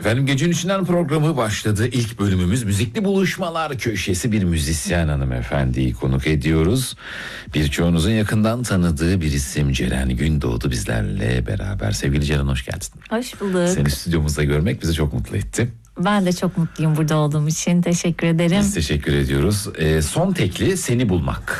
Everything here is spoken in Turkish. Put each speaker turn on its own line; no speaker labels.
Efendim Gecenin İçinden programı başladı. İlk bölümümüz müzikli buluşmalar köşesi, bir müzisyen hanımefendiyi konuk ediyoruz. Birçoğunuzun yakından tanıdığı bir isim Ceren Gündoğdu bizlerle beraber. Sevgili Ceren, hoş geldin.
Hoş bulduk.
Seni stüdyomuzda görmek bizi çok mutlu etti.
Ben de çok mutluyum burada olduğum için. Teşekkür ederim.
Biz teşekkür ediyoruz. Son tekli Seni Bulmak.